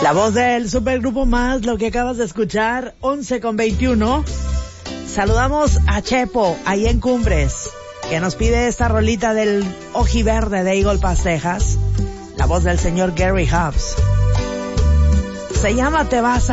La voz del Supergrupo Más, lo que acabas de escuchar, 11:21. Saludamos a Chepo, ahí en Cumbres, que nos pide esta rolita del Ojiverde de Eagle Pass, Texas. La voz del señor Gary Hobbs. Se llama Te vas